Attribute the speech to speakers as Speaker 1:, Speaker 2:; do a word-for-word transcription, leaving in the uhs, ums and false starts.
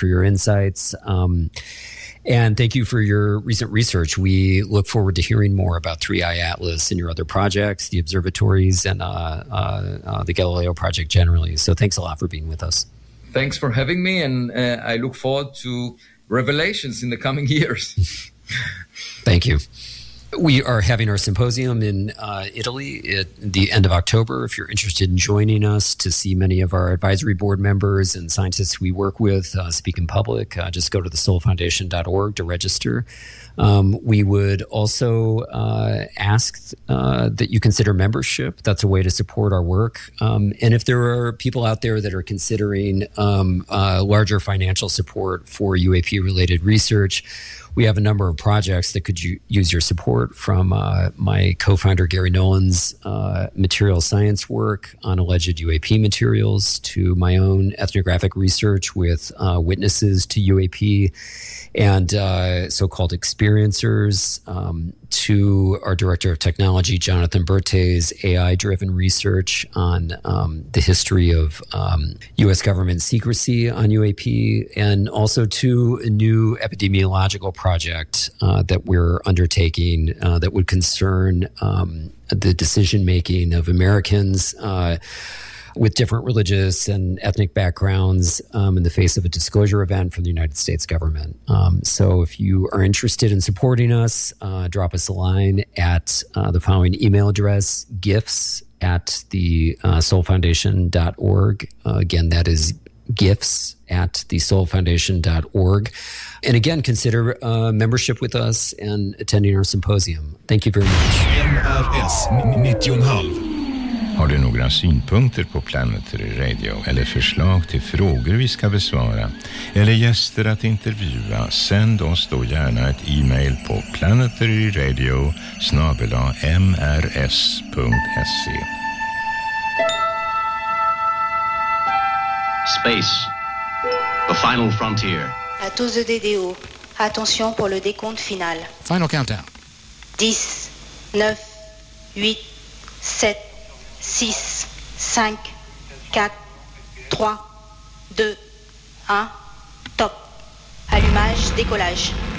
Speaker 1: for your insights. Um, and thank you for your recent research. We look forward to hearing more about three I Atlas and your other projects, the observatories, and uh, uh, uh, the Galileo project generally. So thanks a lot for being with us.
Speaker 2: Thanks for having me, and uh, I look forward to revelations in the coming years.
Speaker 1: Thank you. We are having our symposium in uh, Italy at the end of October. If you're interested in joining us to see many of our advisory board members and scientists we work with uh, speak in public, uh, just go to the soul foundation dot org to register. Um, we would also uh, ask uh, that you consider membership. That's a way to support our work. Um, and if there are people out there that are considering um, uh, larger financial support for U A P-related research, we have a number of projects that could u- use your support, from uh, my co-founder Gary Nolan's uh, material science work on alleged U A P materials, to my own ethnographic research with uh, witnesses to U A P and uh, so-called experiencers, um, to our director of technology, Jonathan Berte's A I-driven research on um, the history of um, U S government secrecy on U A P, and also to a new epidemiological project uh, that we're undertaking uh, that would concern um, the decision-making of Americans uh, with different religious and ethnic backgrounds um, in the face of a disclosure event from the United States government. Um, so if you are interested in supporting us, uh, drop us a line at uh, the following email address, gifts at the uh, soul foundation dot org. Uh, again, that is gifts at the soul foundation dot org. And again, consider uh, membership with us and attending our symposium. Thank you very much.
Speaker 3: N R S nittio komma fem. Har du några synpunkter på Planetary Radio eller förslag till frågor vi ska besvara eller gäster att intervjua, sänd oss då gärna ett e-mail på planetaryradio snabel-a m r s punkt se.
Speaker 4: Space, the final frontier.
Speaker 5: À tous de D D O, attention pour le décompte final.
Speaker 6: Final countdown.
Speaker 5: dix, neuf, huit, sept, six, cinq, quatre, trois, deux, un, top. Allumage, décollage.